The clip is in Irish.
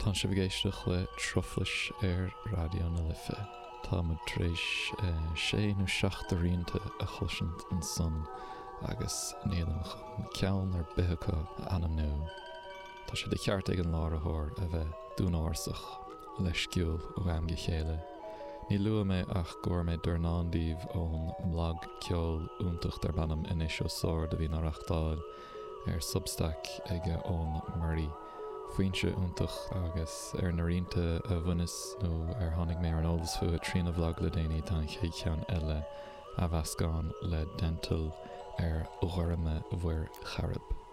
Tá sé bhgéisteach le troflis ar radio na Life. Tá mu tréis 7 rianta a chluisint an son agus nélan chun ceann ar bethecha anam nó. Tá sé de cheart ag an lárathóir a bheith dúnásach leis sciúil ó bhaim go chéile. Ní lua mé ach gur mé dornándíomh ón mlag ceol úntacht ar bannam inis ó sór de bhí nar achtáil ar Substack ige ón Murray. Fuinse úntach agus ar narínta a bhunas nó ar tháinig mé ar an ólas fu a trína bhlog le déine tá chéician eile a bhascán le dental ar ghorama bhuir charab.